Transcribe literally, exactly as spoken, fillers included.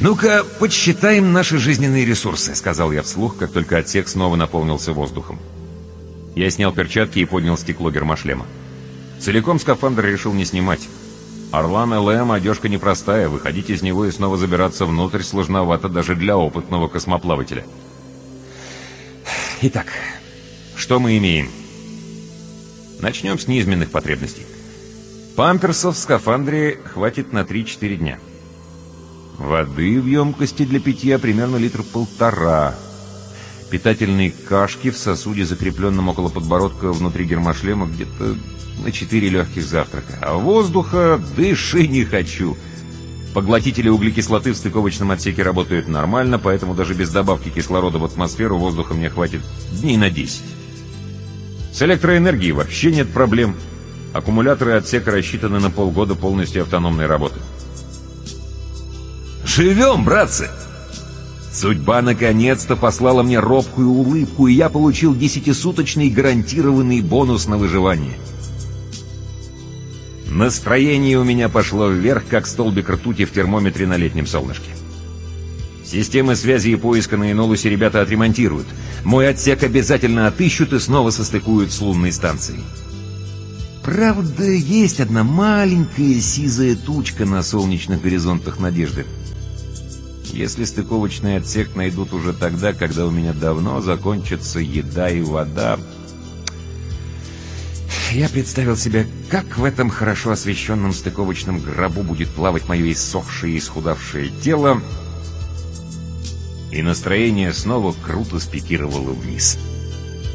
«Ну-ка, подсчитаем наши жизненные ресурсы», — сказал я вслух, как только отсек снова наполнился воздухом. Я снял перчатки и поднял стекло гермошлема. Целиком скафандр решил не снимать. Орлан эл эм — одежка непростая, выходить из него и снова забираться внутрь сложновато даже для опытного космоплавателя. Итак, что мы имеем? Начнем с низменных потребностей. Памперсов в скафандре хватит на три-четыре дня. Воды в емкости для питья примерно литр полтора. Питательные кашки в сосуде, закрепленном около подбородка внутри гермошлема, где-то на четыре легких завтрака. А воздуха дыши не хочу. Поглотители углекислоты в стыковочном отсеке работают нормально, поэтому даже без добавки кислорода в атмосферу воздуха мне хватит дней на десять. С электроэнергией вообще нет проблем. Аккумуляторы отсека рассчитаны на полгода полностью автономной работы. Живем, братцы! Судьба наконец-то послала мне робкую улыбку, и я получил десятисуточный гарантированный бонус на выживание. Настроение у меня пошло вверх, как столбик ртути в термометре на летнем солнышке. Системы связи и поиска на Энолусе ребята отремонтируют. Мой отсек обязательно отыщут и снова состыкуют с лунной станцией. Правда, есть одна маленькая сизая тучка на солнечных горизонтах надежды. Если стыковочный отсек найдут уже тогда, когда у меня давно закончится еда и вода... Я представил себе, как в этом хорошо освещенном стыковочном гробу будет плавать мое иссохшее и исхудавшее тело, и настроение снова круто спикировало вниз.